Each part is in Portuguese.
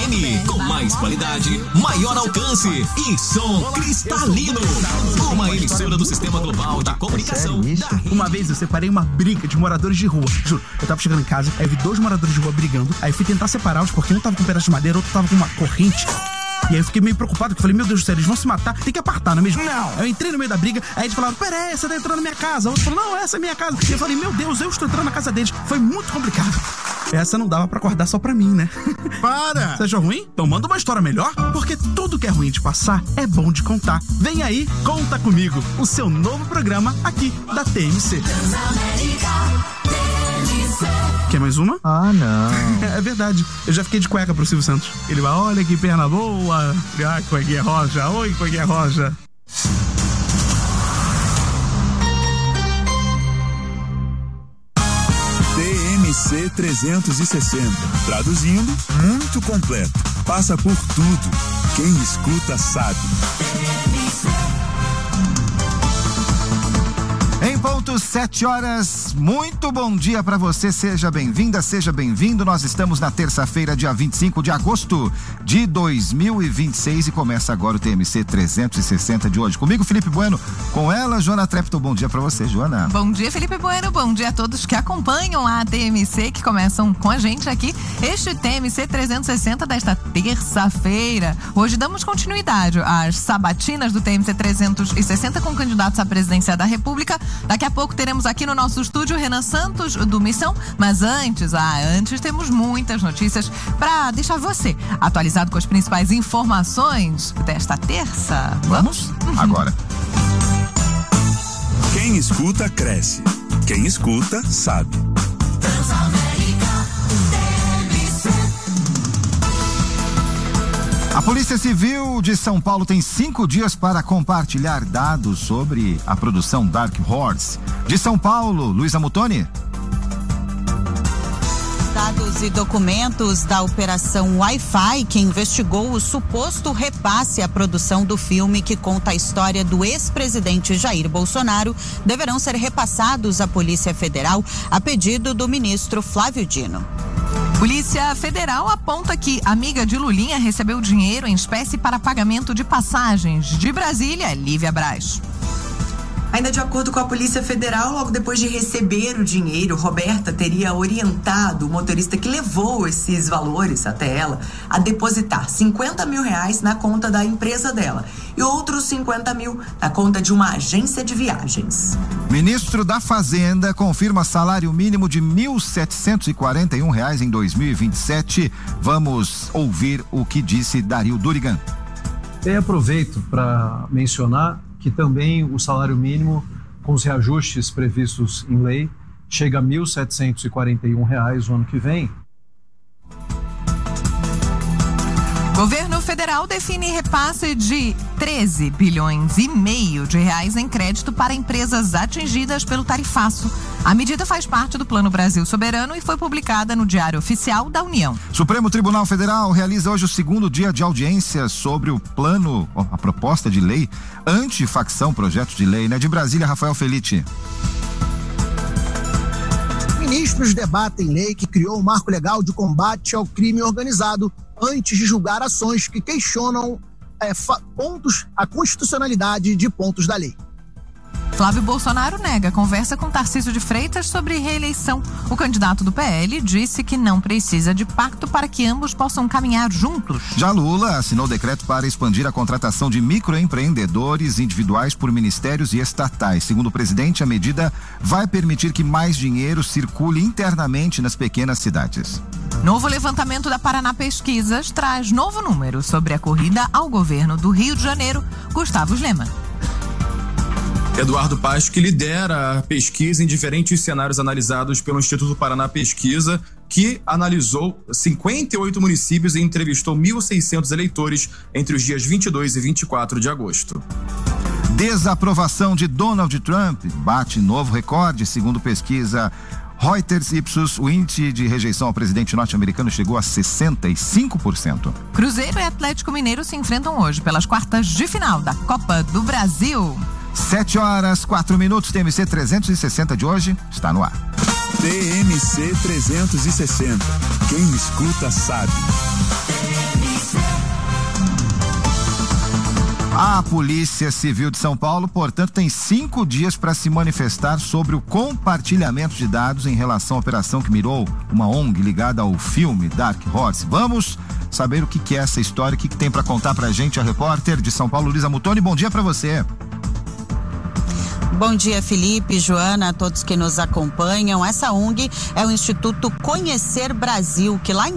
FM, com mais qualidade, maior alcance e som cristalino. Uma emissora do Sistema Global de Comunicação. Uma vez eu separei uma briga de moradores de rua. Juro, eu tava chegando em casa, aí eu vi 2 moradores de rua brigando, aí eu fui tentar separá-los porque um tava com um pedaço de madeira, outro tava com uma corrente. E aí eu fiquei meio preocupado, porque eu falei, meu Deus do céu, eles vão se matar, tem que apartar, não é mesmo? Não! Eu entrei no meio da briga, aí eles falaram, peraí, você tá entrando na minha casa. O outro falou, não, essa é minha casa. E eu falei, meu Deus, eu estou entrando na casa deles. Foi muito complicado. Essa não dava pra acordar só pra mim, né? Para! Você achou ruim? Então manda uma história melhor, porque tudo que é ruim de passar é bom de contar. Vem aí, Conta Comigo, o seu novo programa aqui da TMC. Quer mais uma? Ah, não. É verdade. Eu já fiquei de cueca pro Silvio Santos. Ele vai, olha que perna boa. Ah, cuequinha roja. Oi, cuequinha roja. TMC 360. Traduzindo, muito completo. Passa por tudo. Quem escuta sabe. Em ponto 7 horas, muito bom dia pra você, seja bem-vinda, seja bem-vindo. Nós estamos na terça-feira, dia 25 de agosto de 2026 e começa agora o TMC 360 de hoje. Comigo, Felipe Bueno, com ela, Joana Trepton. Bom dia pra você, Joana. Bom dia, Felipe Bueno, bom dia a todos que acompanham a TMC, que começam com a gente aqui, este TMC 360 desta terça-feira. Hoje damos continuidade às sabatinas do TMC 360 com candidatos à presidência da República. Daqui a pouco teremos aqui no nosso estúdio Renan Santos do Missão, mas antes temos muitas notícias para deixar você atualizado com as principais informações desta terça. Vamos? Agora. Quem escuta, cresce. Quem escuta, sabe. A Polícia Civil de São Paulo tem 5 dias para compartilhar dados sobre a produção Dark Horse. De São Paulo, Luísa Mutoni. Dados e documentos da Operação Wi-Fi, que investigou o suposto repasse à produção do filme que conta a história do ex-presidente Jair Bolsonaro, deverão ser repassados à Polícia Federal a pedido do ministro Flávio Dino. Polícia Federal aponta que amiga de Lulinha recebeu dinheiro em espécie para pagamento de passagens. De Brasília, Lívia Braz. Ainda de acordo com a Polícia Federal, logo depois de receber o dinheiro, Roberta teria orientado o motorista que levou esses valores até ela a depositar R$50 mil na conta da empresa dela e outros 50 mil na conta de uma agência de viagens. Ministro da Fazenda confirma salário mínimo de R$ 1.741 em 2027. Vamos ouvir o que disse Dario Durigan. Eu aproveito para mencionar que também o salário mínimo, com os reajustes previstos em lei, chega a R$ 1.741 no ano que vem. Governo Federal define repasse de 13 bilhões e meio de reais em crédito para empresas atingidas pelo tarifaço. A medida faz parte do Plano Brasil Soberano e foi publicada no Diário Oficial da União. Supremo Tribunal Federal realiza hoje o 2º dia de audiência sobre o plano, a proposta de lei anti-facção, projeto de lei, né? De Brasília, Rafael Felitti. Ministros debatem lei que criou o marco legal de combate ao crime organizado antes de julgar ações que questionam a constitucionalidade de pontos da lei. Flávio Bolsonaro nega conversa com Tarcísio de Freitas sobre reeleição. O candidato do PL disse que não precisa de pacto para que ambos possam caminhar juntos. Já Lula assinou decreto para expandir a contratação de microempreendedores individuais por ministérios e estatais. Segundo o presidente, a medida vai permitir que mais dinheiro circule internamente nas pequenas cidades. Novo levantamento da Paraná Pesquisas traz novo número sobre a corrida ao governo do Rio de Janeiro. Gustavo Lema. Eduardo Paes, que lidera a pesquisa em diferentes cenários analisados pelo Instituto Paraná Pesquisa, que analisou 58 municípios e entrevistou 1.600 eleitores entre os dias 22 e 24 de agosto. Desaprovação de Donald Trump bate novo recorde, segundo pesquisa Reuters Ipsos. O índice de rejeição ao presidente norte-americano chegou a 65%. Cruzeiro e Atlético Mineiro se enfrentam hoje pelas quartas de final da Copa do Brasil. 7 horas, 4 minutos, TMC 360 de hoje está no ar. TMC 360. Quem escuta sabe. A Polícia Civil de São Paulo, portanto, tem 5 dias para se manifestar sobre o compartilhamento de dados em relação à operação que mirou uma ONG ligada ao filme Dark Horse. Vamos saber o que é essa história, o que tem para contar pra gente a repórter de São Paulo, Luísa Mutoni. Bom dia para você. Bom dia, Felipe, Joana, a todos que nos acompanham. Essa ONG é o Instituto Conhecer Brasil, que lá em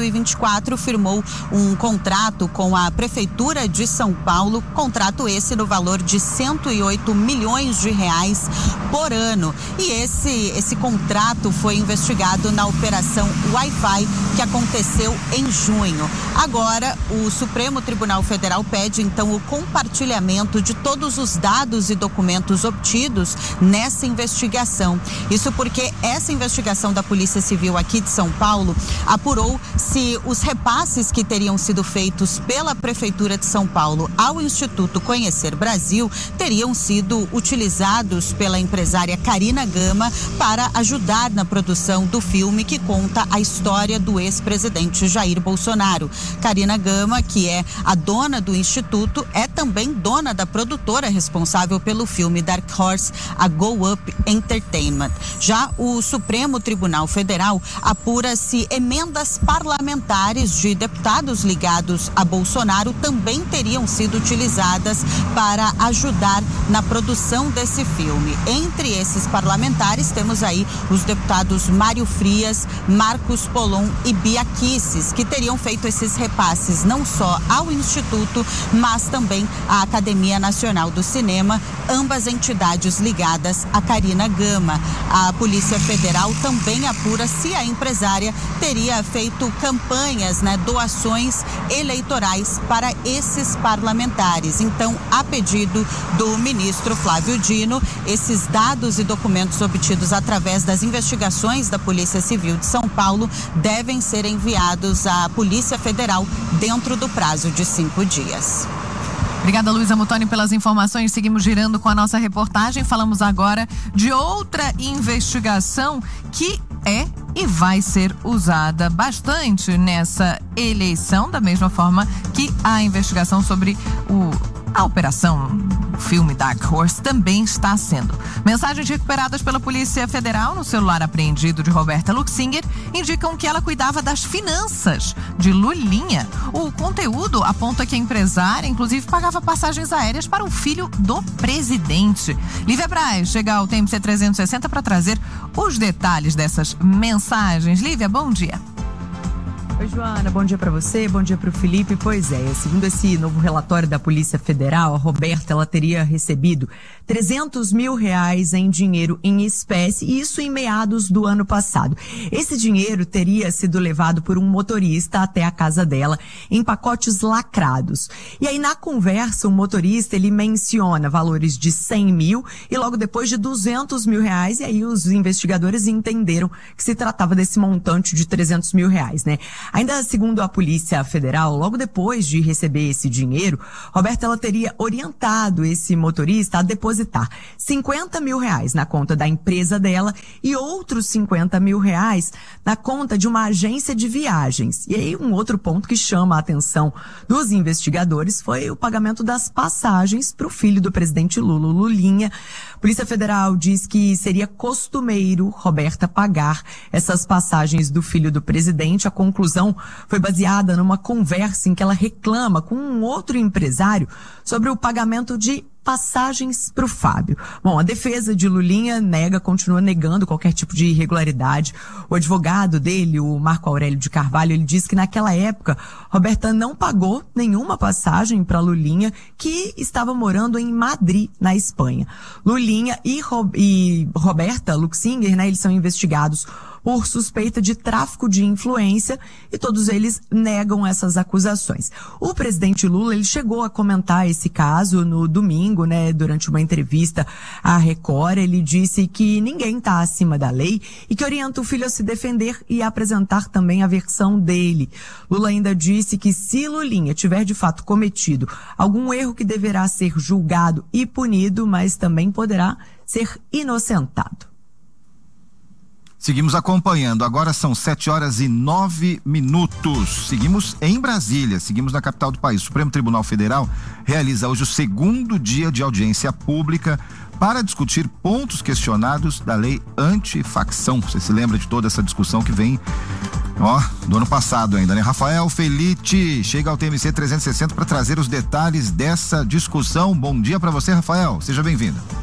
2024 firmou um contrato com a Prefeitura de São Paulo, contrato esse no valor de 108 milhões de reais por ano. E esse contrato foi investigado na Operação Wi-Fi, que aconteceu em junho. Agora, o Supremo Tribunal Federal pede, então, o compartilhamento de todos os dados e documentos obtidos nessa investigação. Isso porque essa investigação da Polícia Civil aqui de São Paulo apurou se os repasses que teriam sido feitos pela Prefeitura de São Paulo ao Instituto Conhecer Brasil teriam sido utilizados pela empresária Karina Gama para ajudar na produção do filme que conta a história do ex-presidente Jair Bolsonaro. Karina Gama, que é a dona do Instituto, é também dona da produtora responsável pelo filme Dark Horse, a Go Up Entertainment. Já o Supremo Tribunal Federal apura se emendas parlamentares de deputados ligados a Bolsonaro também teriam sido utilizadas para ajudar na produção desse filme. Entre esses parlamentares temos aí os deputados Mário Frias, Marcos Polon e Bia Kicis, que teriam feito esses repasses não só ao Instituto, mas também à Academia Nacional do Cinema, ambas entidades ligadas a Karina Gama. A Polícia Federal também apura se a empresária teria feito campanhas, doações eleitorais para esses parlamentares. Então, a pedido do ministro Flávio Dino, esses dados e documentos obtidos através das investigações da Polícia Civil de São Paulo devem ser enviados à Polícia Federal dentro do prazo de 5 dias. Obrigada, Luísa Mutoni, pelas informações. Seguimos girando com a nossa reportagem. Falamos agora de outra investigação que é e vai ser usada bastante nessa eleição, da mesma forma que a investigação sobre a operação filme Dark Horse também está sendo. Mensagens recuperadas pela Polícia Federal no celular apreendido de Roberta Luxinger indicam que ela cuidava das finanças de Lulinha. O conteúdo aponta que a empresária, inclusive, pagava passagens aéreas para o filho do presidente. Lívia Braz chega ao TMC 360 para trazer os detalhes dessas mensagens. Lívia, bom dia. Oi, Joana, bom dia para você, bom dia para o Felipe. Pois é, segundo esse novo relatório da Polícia Federal, a Roberta, ela teria recebido R$300 mil em dinheiro em espécie, e isso em meados do ano passado. Esse dinheiro teria sido levado por um motorista até a casa dela em pacotes lacrados. E aí, na conversa, o motorista, ele menciona valores de 100 mil e logo depois de R$200 mil, e aí os investigadores entenderam que se tratava desse montante de R$300 mil, Ainda segundo a Polícia Federal, logo depois de receber esse dinheiro, Roberta, ela teria orientado esse motorista a depositar R$50 mil na conta da empresa dela e outros R$50 mil na conta de uma agência de viagens. E aí, um outro ponto que chama a atenção dos investigadores foi o pagamento das passagens para o filho do presidente Lula, Lulinha. A Polícia Federal diz que seria costumeiro Roberta pagar essas passagens do filho do presidente. A conclusão foi baseada numa conversa em que ela reclama com um outro empresário sobre o pagamento de passagens para o Fábio. Bom, a defesa de Lulinha continua negando qualquer tipo de irregularidade. O advogado dele, o Marco Aurélio de Carvalho, ele diz que naquela época Roberta não pagou nenhuma passagem para Lulinha, que estava morando em Madrid, na Espanha. Lulinha e Roberta Luxinger, eles são investigados por suspeita de tráfico de influência e todos eles negam essas acusações. O presidente Lula, ele chegou a comentar esse caso no domingo, durante uma entrevista à Record. Ele disse que ninguém está acima da lei e que orienta o filho a se defender e a apresentar também a versão dele. Lula ainda disse que se Lulinha tiver de fato cometido algum erro, que deverá ser julgado e punido, mas também poderá ser inocentado. Seguimos acompanhando, agora são 7h09. Seguimos em Brasília, seguimos na capital do país. O Supremo Tribunal Federal realiza hoje o segundo dia de audiência pública para discutir pontos questionados da lei antifacção. Você se lembra de toda essa discussão que vem, do ano passado ainda, né? Rafael Felite chega ao TMC 360 para trazer os detalhes dessa discussão. Bom dia para você, Rafael, seja bem-vindo.